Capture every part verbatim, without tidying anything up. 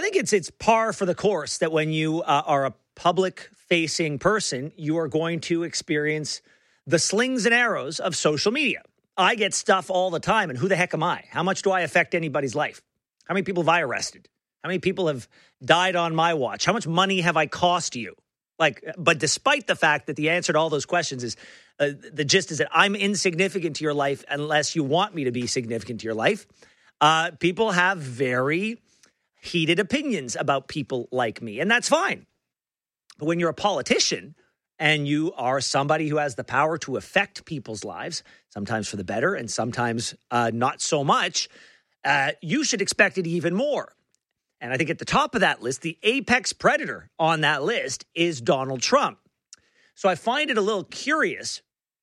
think it's it's par for the course that when you uh, are a public-facing person, you are going to experience the slings and arrows of social media. I get stuff all the time, and who the heck am I? How much do I affect anybody's life? How many people have I arrested? How many people have died on my watch? How much money have I cost you? Like, but despite the fact that the answer to all those questions is, uh, the gist is that I'm insignificant to your life unless you want me to be significant to your life. Uh, people have very heated opinions about people like me, and that's fine. But when you're a politician and you are somebody who has the power to affect people's lives, sometimes for the better and sometimes uh, not so much, uh, you should expect it even more. And I think at the top of that list, the apex predator on that list is Donald Trump. So I find it a little curious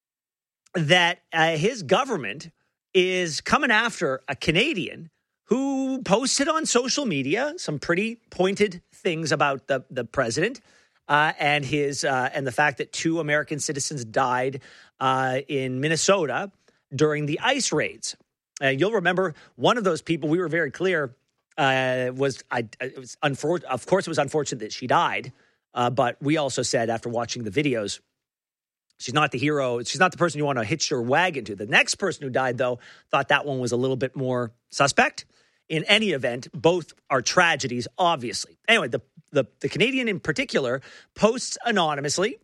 that uh, his government is coming after a Canadian who posted on social media some pretty pointed things about the, the president uh, and his uh, and the fact that two American citizens died uh, in Minnesota during the ICE raids. Uh, you'll remember one of those people, we were very clear, Uh, was I? It was unfor- Of course, it was unfortunate that she died. Uh, but we also said after watching the videos, she's not the hero. She's not the person you want to hitch your wagon to. The next person who died, though, thought that one was a little bit more suspect. In any event, both are tragedies, obviously. Anyway, the the, the Canadian in particular posts anonymously,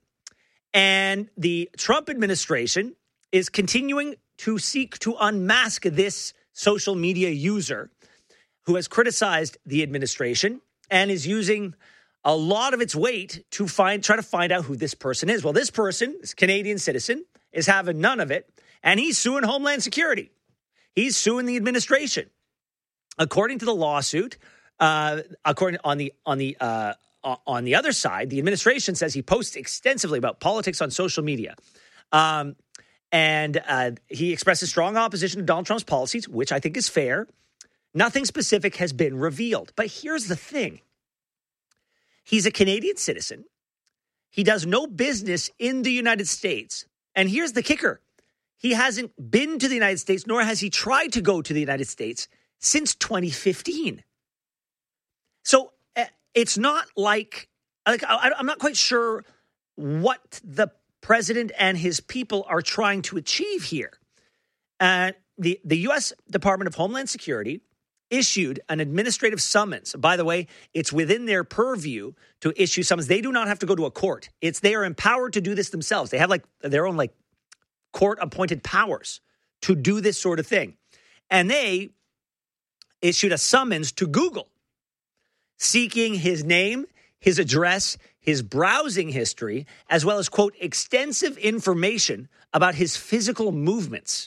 and the Trump administration is continuing to seek to unmask this social media user who has criticized the administration and is using a lot of its weight to find, try to find out who this person is. Well, this person, this Canadian citizen, is having none of it, and he's suing Homeland Security. He's suing the administration. According to the lawsuit, uh, according on the on the uh, on the other side, the administration says he posts extensively about politics on social media, um, and uh, he expresses strong opposition to Donald Trump's policies, which I think is fair. Nothing specific has been revealed. But here's the thing. He's a Canadian citizen. He does no business in the United States. And here's the kicker. He hasn't been to the United States, nor has he tried to go to the United States since twenty fifteen. So uh, it's not like, like I, I'm not quite sure what the president and his people are trying to achieve here. Uh, the, the U S Department of Homeland Security issued an administrative summons. By the way, it's within their purview to issue summons. They do not have to go to a court. It's they are empowered to do this themselves. They have like their own like court-appointed powers to do this sort of thing. And they issued a summons to Google seeking his name, his address, his browsing history, as well as, quote, extensive information about his physical movements.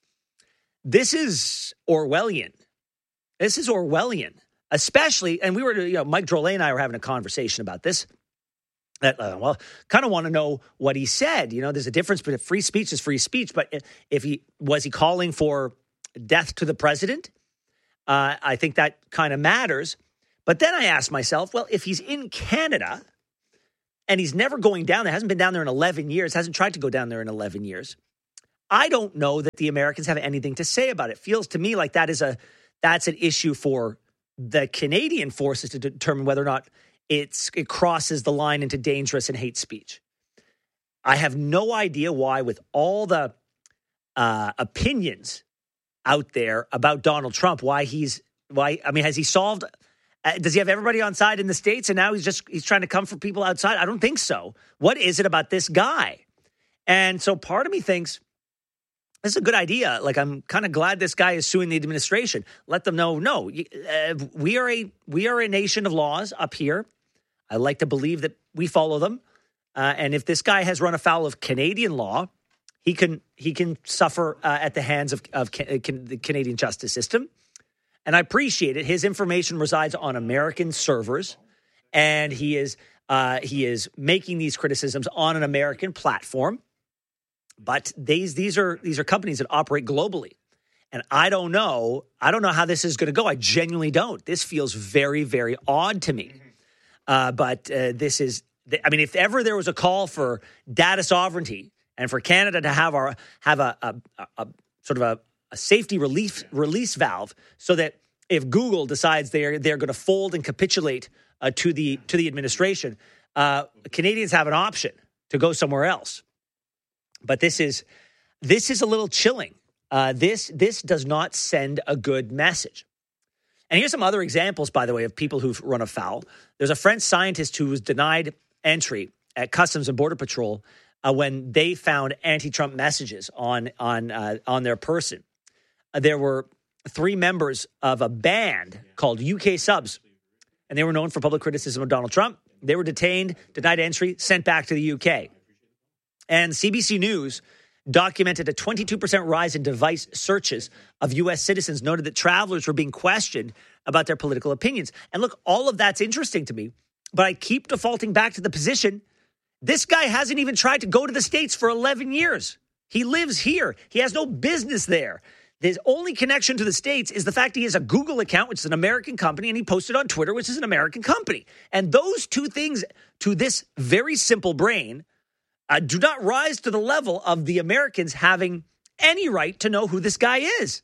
This is Orwellian. This is Orwellian, especially, and we were, you know, Mike Drolet and I were having a conversation about this. That, uh, well, kind of want to know what he said. You know, there's a difference, but free speech is free speech. But if he, was he calling for death to the president? Uh, I think that kind of matters. But then I asked myself, well, if he's in Canada and he's never going down there, hasn't been down there in eleven years, hasn't tried to go down there in eleven years, I don't know that the Americans have anything to say about it. It feels to me like that is a, that's an issue for the Canadian forces to determine whether or not it's, it crosses the line into dangerous and hate speech. I have no idea why, with all the uh, opinions out there about Donald Trump, why he's, why, I mean, has he solved, uh, does he have everybody on side in the States and now he's just, he's trying to come for people outside? I don't think so. What is it about this guy? And so part of me thinks, this is a good idea. Like, I'm kind of glad this guy is suing the administration. Let them know, no, uh, we are a we are a nation of laws up here. I like to believe that we follow them. Uh, and if this guy has run afoul of Canadian law, he can he can suffer uh, at the hands of, of ca- can, the Canadian justice system. And I appreciate it. His information resides on American servers, and he is uh, he is making these criticisms on an American platform. But these these are these are companies that operate globally. And I don't know. I don't know how this is going to go. I genuinely don't. This feels very, very odd to me. Uh, but uh, this is, I mean, if ever there was a call for data sovereignty and for Canada to have our have a, a, a, a sort of a, a safety relief release valve so that if Google decides they're they're going to fold and capitulate uh, to the to the administration, uh, Canadians have an option to go somewhere else. But this is this is a little chilling. Uh, this this does not send a good message. And here's some other examples, by the way, of people who've run afoul. There's a French scientist who was denied entry at Customs and Border Patrol uh, when they found anti-Trump messages on on uh, on their person. Uh, there were three members of a band called U K Subs, and they were known for public criticism of Donald Trump. They were detained, denied entry, sent back to the U K. And C B C News documented a twenty-two percent rise in device searches of U S citizens, noted that travelers were being questioned about their political opinions. And look, all of that's interesting to me, but I keep defaulting back to the position. This guy hasn't even tried to go to the States for eleven years. He lives here. He has no business there. His only connection to the States is the fact he has a Google account, which is an American company, and he posted on Twitter, which is an American company. And those two things, to this very simple brain, uh, do not rise to the level of the Americans having any right to know who this guy is.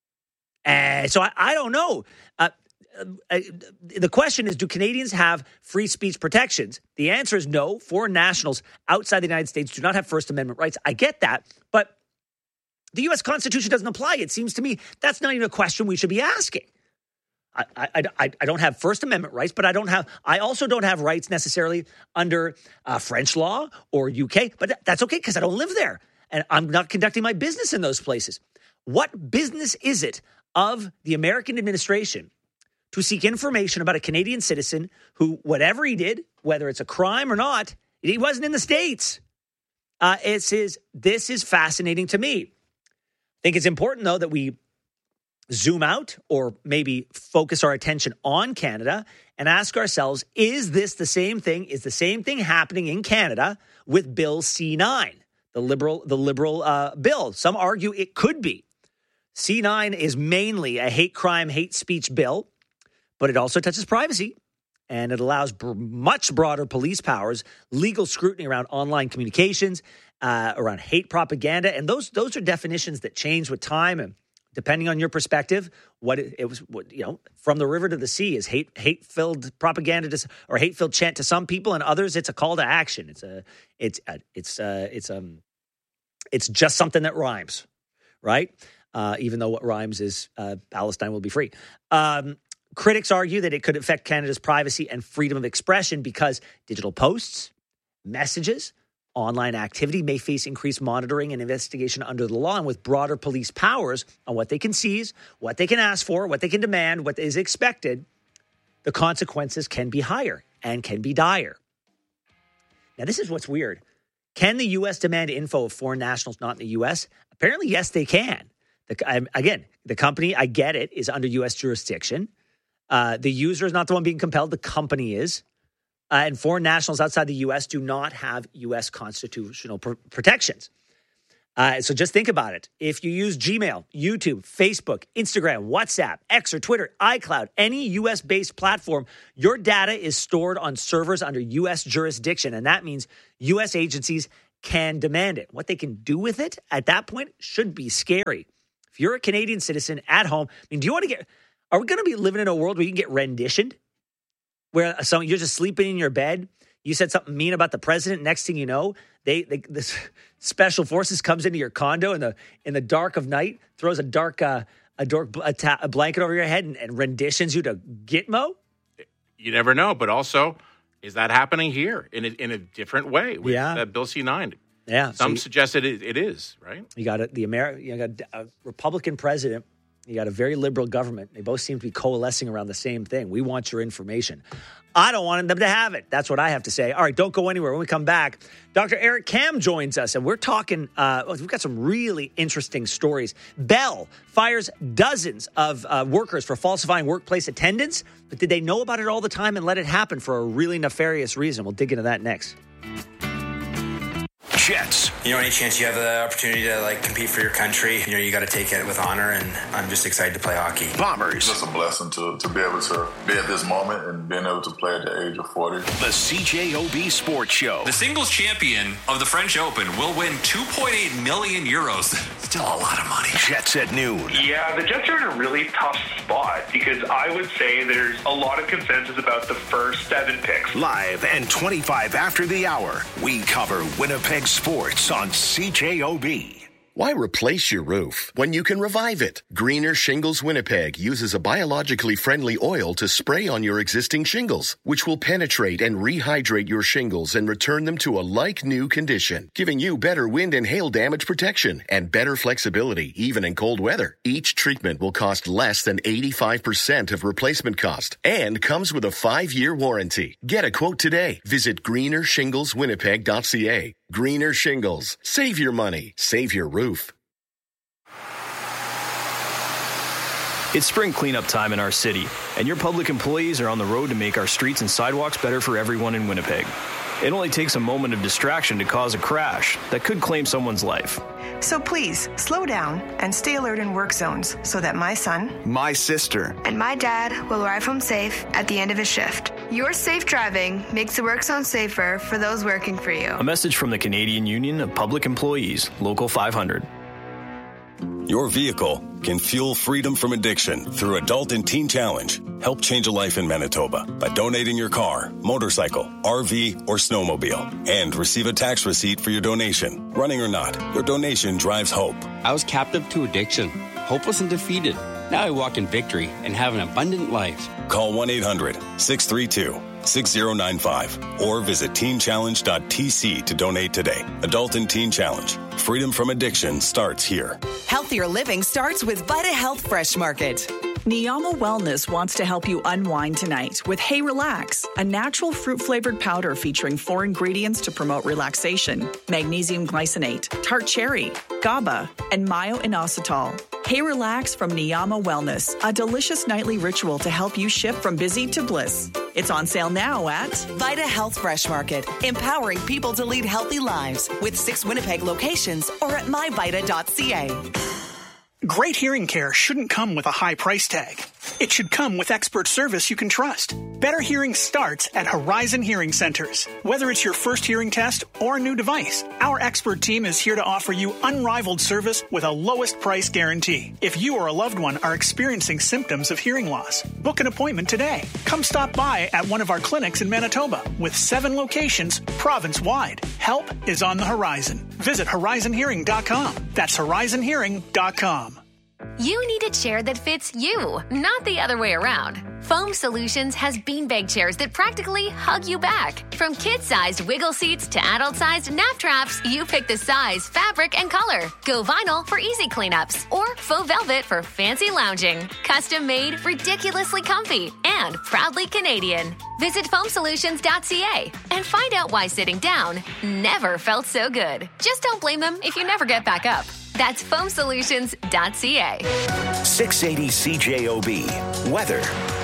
And so I, I don't know. Uh, uh, the question is, do Canadians have free speech protections? The answer is no. Foreign nationals outside the United States do not have First Amendment rights. I get that, but the U S Constitution doesn't apply. It seems to me that's not even a question we should be asking. I, I, I, I don't have First Amendment rights, but I don't have. I also don't have rights necessarily under uh, French law or U K. But that's okay because I don't live there, and I'm not conducting my business in those places. What business is it of the American administration to seek information about a Canadian citizen who, whatever he did, whether it's a crime or not, he wasn't in the States? Uh, it's his. This is fascinating to me. I think it's important, though, that we zoom out or maybe focus our attention on Canada and ask ourselves, is this the same thing? Is the same thing happening in Canada with Bill C nine, the liberal, the liberal uh, bill? Some argue it could be. C nine is mainly a hate crime, hate speech bill, but it also touches privacy, and it allows br- much broader police powers, legal scrutiny around online communications, Uh, around hate propaganda. And those those are definitions that change with time. And depending on your perspective, what it, it was, what, you know, from the river to the sea is hate, hate-filled propaganda to, or hate-filled chant to some people, and others it's a call to action. It's a, it's, a, it's, uh, it's, um, it's just something that rhymes, right? Uh, even though what rhymes is uh, Palestine will be free. Um, critics argue that it could affect Canada's privacy and freedom of expression because digital posts, messages, online activity may face increased monitoring and investigation under the law, and with broader police powers on what they can seize, what they can ask for, what they can demand, what is expected, the consequences can be higher and can be dire. Now, this is what's weird. Can the U S demand info of foreign nationals not in the U S? Apparently, yes, they can. The, um, again, the company, I get it, is under U S jurisdiction. Uh, the user is not the one being compelled. The company is. Uh, and foreign nationals outside the U S do not have U S constitutional pr- protections. Uh, so just think about it. If you use Gmail, YouTube, Facebook, Instagram, WhatsApp, X or Twitter, iCloud, any U S-based platform, your data is stored on servers under U S jurisdiction. And that means U S agencies can demand it. What they can do with it at that point should be scary. If you're a Canadian citizen at home, I mean, do you want to get, are we going to be living in a world where you can get renditioned? Where some, you're just sleeping in your bed, you said something mean about the president, next thing you know, they, they the special forces comes into your condo in the in the dark of night, throws a dark uh, a dark a, ta- a blanket over your head and, and renditions you to Gitmo? You never know, but also, is that happening here in a, in a different way with yeah. uh, Bill C nine? Yeah, some so you, suggest it, it is, right? You got a, the Ameri- you got a Republican president. You got a very liberal government. They both seem to be coalescing around the same thing. We want your information. I don't want them to have it. That's what I have to say. All right, don't go anywhere. When we come back, Doctor Eric Kam joins us, and we're talking, uh, we've got some really interesting stories. Bell fires dozens of uh, workers for falsifying workplace attendance, but did they know about it all the time and let it happen for a really nefarious reason? We'll dig into that next. Jets. You know, any chance you have the opportunity to like compete for your country, you know, you got to take it with honor, and I'm just excited to play hockey. Bombers. It's just a blessing to, to be able to be at this moment and being able to play at the age of forty. The C J O B Sports Show. The singles champion of the French Open will win two point eight million euros. Still a lot of money. Jets at noon. Yeah, the Jets are in a really tough spot because I would say there's a lot of consensus about the first seven picks. Live and twenty-five after the hour, we cover Winnipeg sports on C J O B. Why replace your roof when you can revive it? Greener Shingles Winnipeg uses a biologically friendly oil to spray on your existing shingles, which will penetrate and rehydrate your shingles and return them to a like-new condition, giving you better wind and hail damage protection and better flexibility even in cold weather. Each treatment will cost less than eighty-five percent of replacement cost and comes with a five-year warranty. Get a quote today. Visit greener shingles winnipeg dot c a. Greener Shingles. Save your money. Save your roof. It's spring cleanup time in our city, and your public employees are on the road to make our streets and sidewalks better for everyone in Winnipeg. It only takes a moment of distraction to cause a crash that could claim someone's life. So please, slow down and stay alert in work zones so that my son, my sister, and my dad will arrive home safe at the end of his shift. Your safe driving makes the work zone safer for those working for you. A message from the Canadian Union of Public Employees, Local five hundred. Your vehicle can fuel freedom from addiction through Adult and Teen Challenge. Help change a life in Manitoba by donating your car, motorcycle, R V, or snowmobile, and receive a tax receipt for your donation. Running or not, your donation drives hope. I was captive to addiction. Hope wasn't defeated. Now I walk in victory and have an abundant life. Call one eight hundred six three two six zero nine five or visit teen challenge dot t c to donate today. Adult and Teen Challenge. Freedom from addiction starts here. Healthier living starts with Vita Health Fresh Market. Niyama Wellness wants to help you unwind tonight with Hey Relax, a natural fruit-flavored powder featuring four ingredients to promote relaxation: magnesium glycinate, tart cherry, GABA, and myo-inositol. Hey Relax from Niyama Wellness, a delicious nightly ritual to help you shift from busy to bliss. It's on sale now at Vita Health Fresh Market, empowering people to lead healthy lives with six Winnipeg locations or at my vita dot c a. Great hearing care shouldn't come with a high price tag. It should come with expert service you can trust. Better hearing starts at Horizon Hearing Centers. Whether it's your first hearing test or a new device, our expert team is here to offer you unrivaled service with a lowest price guarantee. If you or a loved one are experiencing symptoms of hearing loss, book an appointment today. Come stop by at one of our clinics in Manitoba with seven locations province-wide. Help is on the horizon. Visit horizon hearing dot com. That's horizon hearing dot com. You need a chair that fits you, not the other way around. Foam Solutions has beanbag chairs that practically hug you back. From kid-sized wiggle seats to adult-sized nap traps, you pick the size, fabric, and color. Go vinyl for easy cleanups or faux velvet for fancy lounging. Custom-made, ridiculously comfy, and proudly Canadian. Visit foam solutions dot c a and find out why sitting down never felt so good. Just don't blame them if you never get back up. That's foam solutions dot c a. six eighty C J O B. Weather.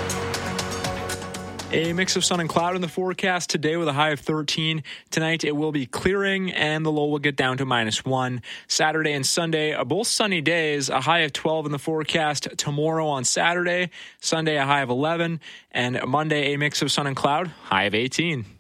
A mix of sun and cloud in the forecast today with a high of thirteen. Tonight it will be clearing and the low will get down to minus one. Saturday and Sunday are both sunny days, a high of twelve in the forecast. Tomorrow on Saturday, Sunday a high of eleven, and Monday a mix of sun and cloud, high of eighteen.